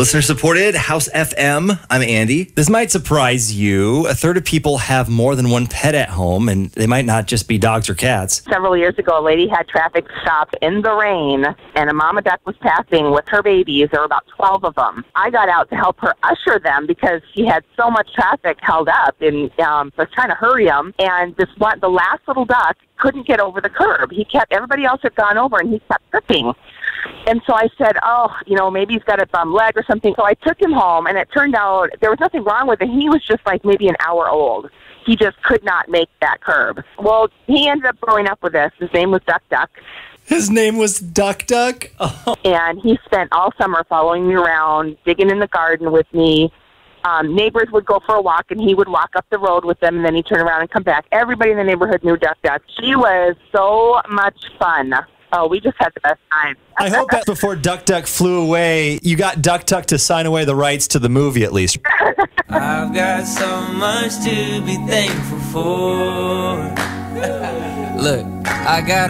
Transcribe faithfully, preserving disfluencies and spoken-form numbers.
Listener supported, House F M. I'm Andy. This might surprise you. A third of people have more than one pet at home, and they might not just be dogs or cats. Several years ago, a lady had traffic stopped in the rain, and a mama duck was passing with her babies. There were about twelve of them. I got out to help her usher them because she had so much traffic held up, and um, so I was trying to hurry them. And this one, the last little duck couldn't get over the curb. He kept, everybody else had gone over, and he kept tripping. And so I said, oh, you know, maybe he's got a bum leg or something. So I took him home, and it turned out there was nothing wrong with him. He was just like maybe an hour old. He just could not make that curb. Well, he ended up growing up with us. His name was Duck Duck. His name was Duck Duck? Oh. And he spent all summer following me around, digging in the garden with me. Um, neighbors would go for a walk, and he would walk up the road with them, and then he'd turn around and come back. Everybody in the neighborhood knew Duck Duck. She was so much fun. Oh, we just had the best time. I hope that before Duck Duck flew away, you got Duck Duck to sign away the rights to the movie at least. I've got so much to be thankful for. Look, I got